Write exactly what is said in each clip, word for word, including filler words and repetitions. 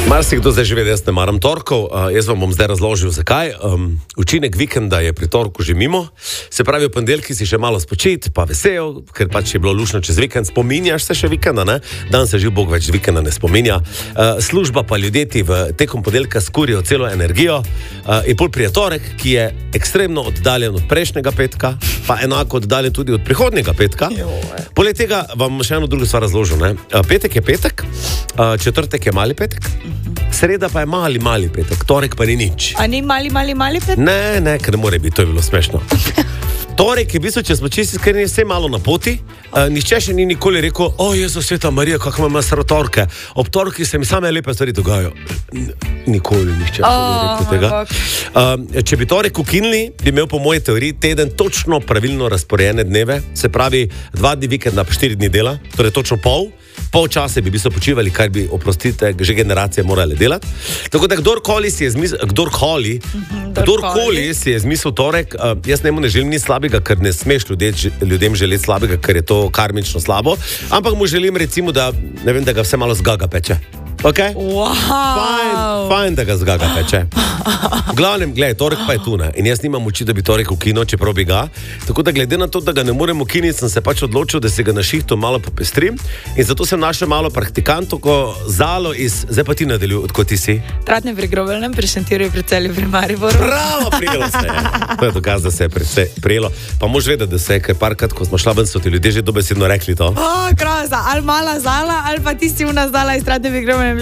Marsikdo zdaj že ve, da jaz ne maram torkov, uh, jaz vam bom zdaj razložil, zakaj. Um, učinek vikenda je pri torku že mimo, se pravi, v ponedeljki si še malo spočit, pa vesel, ker pač je bilo lušno čez vikend, spominjaš se še vikenda, ne? Dan se živ Bog več vikenda ne spominja. Uh, služba pa ljudje ti v tekom ponedeljka skurijo celo energijo. Uh, in pol prije torek, ki je ekstremno oddaljen od prejšnjega petka, pa enako oddaljen tudi od prihodnjega petka. Poleg tega vam še eno drugo stvar razložil, ne? Uh, petek je petek, uh, četrtek je mali petek. Sreda pa je mali, mali petek, torek pa ni nič. A ni mali, mali, mali petek? Ne, ne, ker ne more biti, to je bilo smešno. Torek je v bistvu, če smo čisti, ker je vse malo na poti, uh, nišče še ni nikoli rekel, o, Jezus, Sveta Marija, kako imam sra torke. Ob torki se mi same lepe stvari dogajajo. Nikoli nišče oh, ne rekel tega. Uh, če bi torek ukinili, bi imel po moji teoriji teden točno pravilno razporejene dneve, se pravi, dva dni vikenda, pa štiri dni dela, torej točno pol. Pol časa bi se počivali, kar bi, oprostite, že generacije morali delati. Tako da kdorkoli si je zmislil, kdorkoli, mm-hmm, kdorkoli si je zmislil torek, uh, jaz njemu ne želim ni slabega, ker ne smeš ljudje, ljudem želeti slabega, ker je to karmično slabo, ampak mu želim recimo, da, ne vem, da ga vse malo zgaga peče. Ok? Wow. Fajn, fajn, da ga zgaga peče. V glavnem, gledaj, torek pa je tu, ne? In jaz nimam moči, da bi torek ukinil, čeprav bi ga. Tako da glede na to, da ga ne morem ukiniti, sem se pač odločil, da se ga na šihtu malo popestrim. In zato sem našel malo praktikantov, ko Zalo iz... Zdaj pa ti nadaljuj, odkot ti si? Tratne pri Grobeljnem, pri Šentjurju, pri Celju, pri Mariboru. Bravo, prijelo se je. To je dokaz, da se je prijelo. Pa mož vedeti, da se je, ker parkrat, ko smo šla ven, so ti ljudje že dobesedno rekli to. O, groza, ali mala Zala, ali pa ti si una Zala iz Tratne pri Grobeljnem.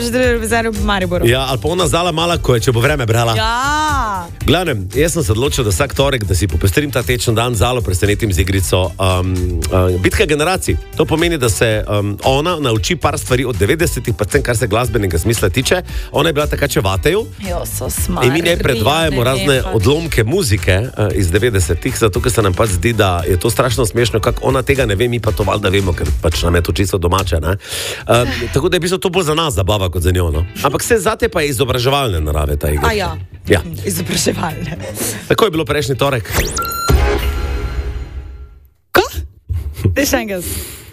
Ja, ali pa ona Zala mala, ko je, če bo vreme brala. Ja. Glavnem, jaz sem se odločil, da vsak torek, da si popestrim ta tečen dan, Zalo presenetim z igrico um, uh, Bitka generacij. To pomeni, da se um, ona nauči par stvari od devetdesetih, predvsem kar se glasbenega smisla tiče. Ona je bila taka čevateju. Jo, so smart. In mi ne predvajamo ne razne ne, odlomke muzike uh, iz devetdesetih, zato ker se nam pač zdi, da je to strašno smešno, kako ona tega ne ve, mi pa to valjda vemo, ker pač nam je to čisto domače. Ne? Uh, tako da je bilo to bolj za nas zabava kot za njo. No. Ampak vse zate pa je izobraževalne narave ta igra. A ja, ja. Izobraževalne. Tako je bilo prejšnji torek. Ko? Dej še enkrat.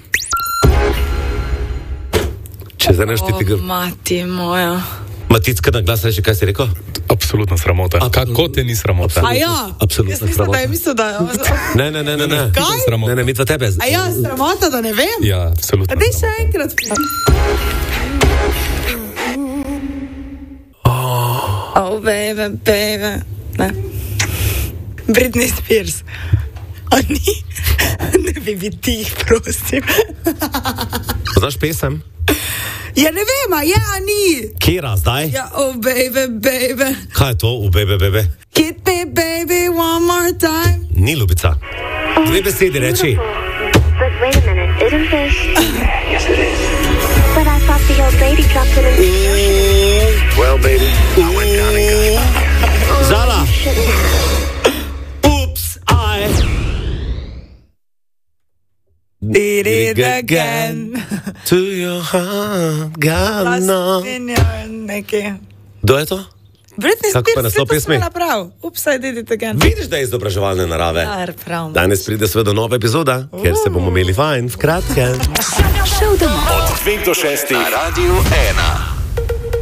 Če zdaj neš ti ti gr... O, mati moja. Maticka na glas reči, kaj si rekel? Absolutna sramota. Absolutno. Kako te ni sramota? A ja, absolutna jaz mislim, da je mislil, da... Ne, ne, ne, ne, ne. Kaj? Ne, ne, mi to tebe... A ja, sramota, da ne vem? Ja, absolutna. A dej še enkrat. Oh, baby, baby. Ne. Britney Spears. A ni? Ne bi bi tih, prosim. Znaš pesem? Ja, ne vem, a je, a ni? Kera, zdaj? Ja, oh, baby, baby. Kaj je to, oh, baby, baby? Hit me, baby, one more time. Ni, ljubica. Dve besedi reči. But wait a minute, isn't this... Yes, it is. But I thought the old lady dropped it in the ocean. Well, baby, I went down and got it. Zala! Oops, I... Did it again. To your heart, God, no. Kdo je to? Britney Kako pa Spears, naslov vse to pesmi? sem naprav. Oops, I did it again. Vidiš, da je izobraževalne narave. Dar, prav. Danes pride seveda nova epizoda, uh. kjer se bomo imeli fajn, v kratkem. Od dveh do šestih na Radiu ena.